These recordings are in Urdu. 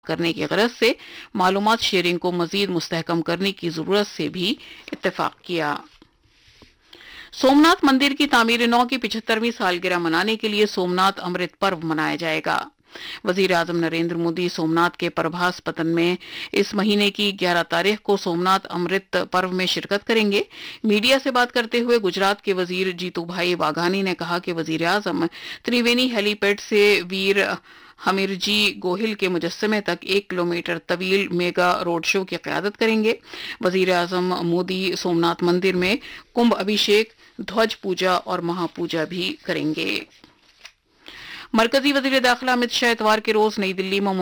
کرنے کی غرض سے معلومات شیئرنگ کو مزید مستحکم کرنے کی ضرورت سے بھی اتفاق کیا۔ سومناتھ مندر کی تعمیر نو کی 75ویں سالگرہ منانے کے لیے سومناتھ امرت پرو منایا جائے گا۔ وزیر اعظم نریندر مودی سومناتھ کے پربھاس پتن میں اس مہینے کی 11 تاریخ کو سومناتھ امرت پرو میں شرکت کریں گے۔ میڈیا سے بات کرتے ہوئے گجرات کے وزیر جیتو بھائی واگھانی نے کہا کہ وزیر اعظم تریوینی ہیلی پیڈ سے ویر ہمیرجی گوہل کے مجسمے تک 1 کلومیٹر طویل میگا روڈ شو کی قیادت کریں گے۔ وزیر اعظم مودی سومناتھ مندر میں کنبھ ابھیشیک، دھوج پوجا اور مہا پوجا بھی کریں گے۔ مرکزی وزیر داخلہ امت شاہ اتوار کے روز نئی دلی میں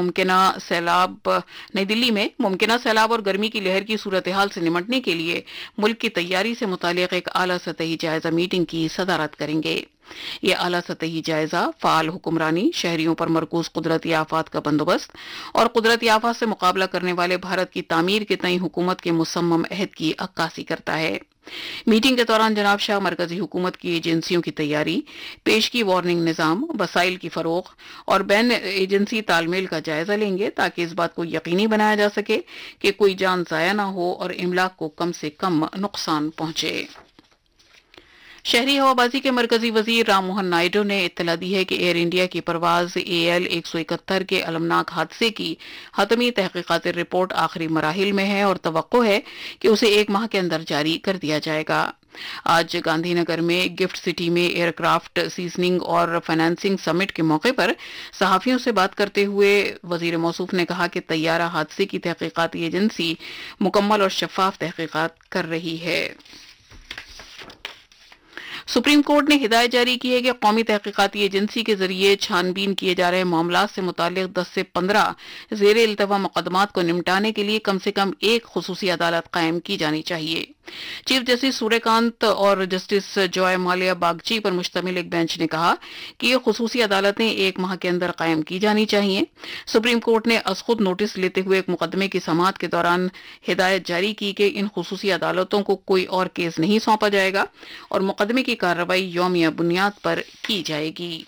ممکنہ سیلاب اور گرمی کی لہر کی صورتحال سے نمٹنے کے لیے ملک کی تیاری سے متعلق ایک اعلیٰ سطحی جائزہ میٹنگ کی صدارت کریں گے۔ یہ اعلیٰ سطحی جائزہ فعال حکمرانی، شہریوں پر مرکوز قدرتی آفات کا بندوبست اور قدرتی آفات سے مقابلہ کرنے والے بھارت کی تعمیر کے تئیں حکومت کے مصمم عہد کی عکاسی کرتا ہے۔ میٹنگ کے دوران جناب شاہ مرکزی حکومت کی ایجنسیوں کی تیاری، پیشگی وارننگ نظام، وسائل کی فروغ اور بین ایجنسی تال میل کا جائزہ لیں گے تاکہ اس بات کو یقینی بنایا جا سکے کہ کوئی جان ضائع نہ ہو اور املاک کو کم سے کم نقصان پہنچے۔ شہری ہوابازی کے مرکزی وزیر رام موہن نائیڈو نے اطلاع دی ہے کہ ایئر انڈیا کی پرواز AL 171 کے المناک حادثے کی حتمی تحقیقاتی رپورٹ آخری مراحل میں ہے اور توقع ہے کہ اسے 1 ماہ کے اندر جاری کر دیا جائے گا۔ آج گاندھی نگر میں گفٹ سٹی میں ایئر کرافٹ سیزننگ اور فائنانسنگ سمٹ کے موقع پر صحافیوں سے بات کرتے ہوئے وزیر موصوف نے کہا کہ طیارہ حادثے کی تحقیقاتی ایجنسی مکمل اور شفاف تحقیقات کر رہی ہے۔ سپریم کورٹ نے ہدایت جاری کی ہے کہ قومی تحقیقاتی ایجنسی کے ذریعے چھان بین کیے جا رہے معاملات سے متعلق 10 سے 15 زیر التوا مقدمات کو نمٹانے کے لیے کم سے کم ایک خصوصی عدالت قائم کی جانی چاہیے۔ چیف جسٹس سوریہ کانت اور جسٹس جوائے مالیہ باگچی پر مشتمل ایک بینچ نے کہا کہ یہ خصوصی عدالتیں 1 ماہ کے اندر قائم کی جانی چاہیے۔ سپریم کورٹ نے از خود نوٹس لیتے ہوئے ایک مقدمے کی سماعت کے دوران ہدایت جاری کی کہ ان خصوصی عدالتوں کو کوئی اور کیس نہیں سونپا جائے گا اور مقدمے کی کارروائی یومیہ بنیاد پر کی جائے گی۔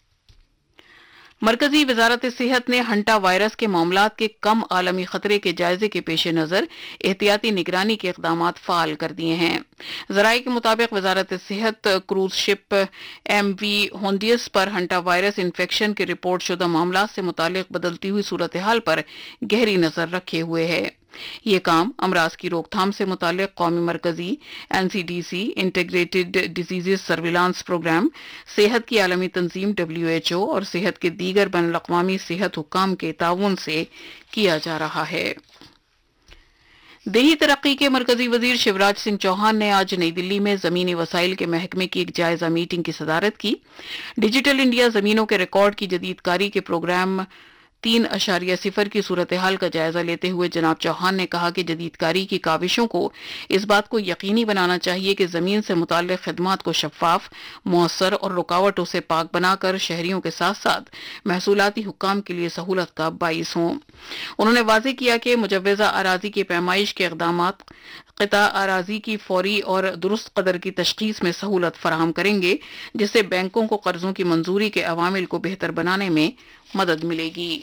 مرکزی وزارت صحت نے ہنٹا وائرس کے معاملات کے کم عالمی خطرے کے جائزے کے پیش نظر احتیاطی نگرانی کے اقدامات فعال کر دیے ہیں۔ ذرائع کے مطابق وزارت صحت کروز شپ MV ہونڈیس پر ہنٹا وائرس انفیکشن کے رپورٹ شدہ معاملات سے متعلق بدلتی ہوئی صورتحال پر گہری نظر رکھے ہوئے ہے۔ یہ کام امراض کی روک تھام سے متعلق قومی مرکزی NCDC integrated disease surveillance programme, صحت کی عالمی تنظیم WHO اور صحت کے دیگر بین الاقوامی صحت حکام کے تعاون سے کیا جا رہا ہے۔ دیہی ترقی کے مرکزی وزیر شیوراج سنگھ چوہان نے آج نئی دلی میں زمینی وسائل کے محکمے کی ایک جائزہ میٹنگ کی صدارت کی۔ ڈیجیٹل انڈیا زمینوں کے ریکارڈ کی جدید کاری کے پروگرام 3.0 کی صورتحال کا جائزہ لیتے ہوئے جناب چوہان نے کہا کہ جدید کاری کی کاوشوں کو اس بات کو یقینی بنانا چاہیے کہ زمین سے متعلق خدمات کو شفاف، مؤثر اور رکاوٹوں سے پاک بنا کر شہریوں کے ساتھ ساتھ محصولاتی حکام کے لیے سہولت کا باعث ہوں۔ انہوں نے واضح کیا کہ مجوزہ اراضی کی پیمائش کے اقدامات قطع اراضی کی فوری اور درست قدر کی تشخیص میں سہولت فراہم کریں گے، جس سے بینکوں کو قرضوں کی منظوری کے عوامل کو بہتر بنانے میں مدد ملے گی۔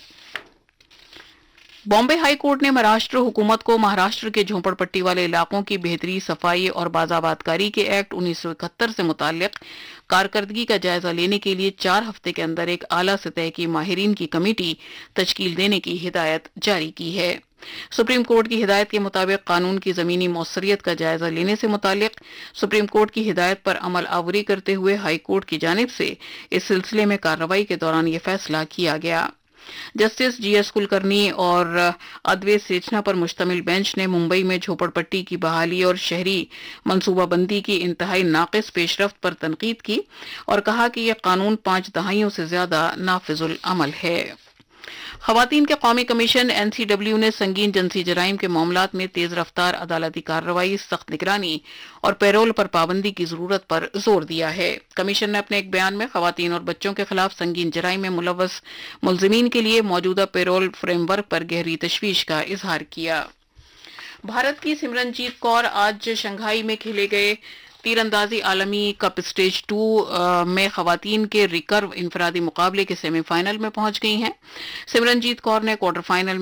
بامبے ہائی کورٹ نے مہاراشٹر حکومت کو مہاراشٹر کے جھونپڑ پٹی والے علاقوں کی بہتری، صفائی اور بازآباد کاری کے ایکٹ 1971 سے متعلق کارکردگی کا جائزہ لینے کے لیے 4 ہفتے کے اندر ایک اعلیٰ سطح کی ماہرین کی کمیٹی تشکیل دینے کی ہدایت جاری کی ہے۔ سپریم کورٹ کی ہدایت کے مطابق قانون کی زمینی موثریت کا جائزہ لینے سے متعلق سپریم کورٹ کی ہدایت پر عمل آوری کرتے ہوئے ہائی کورٹ کی جانب سے اس سلسلے میں کارروائی کے دوران یہ فیصلہ کیا گیا۔ جسٹس GS کلکرنی اور ادویت سیچنا پر مشتمل بینچ نے ممبئی میں جھوپڑ پٹی کی بحالی اور شہری منصوبہ بندی کی انتہائی ناقص پیش رفت پر تنقید کی اور کہا کہ یہ قانون 5 دہائیوں سے زیادہ نافذ العمل ہے۔ خواتین کے قومی کمیشن NCW نے سنگین جنسی جرائم کے معاملات میں تیز رفتار عدالتی کارروائی، سخت نگرانی اور پیرول پر پابندی کی ضرورت پر زور دیا ہے۔ کمیشن نے اپنے ایک بیان میں خواتین اور بچوں کے خلاف سنگین جرائم میں ملوث ملزمین کے لیے موجودہ پیرول فریم ورک پر گہری تشویش کا اظہار کیا۔ بھارت کی سمرنجیت کور آج شنگھائی میں کھیلے گئے تیر اندازی عالمی کپ اسٹیج 2 میں خواتین کے ریکرو انفرادی مقابلے کے سیمی فائنل میں پہنچ گئی ہیں۔ سمرنجیت کور نے کوارٹر فائنل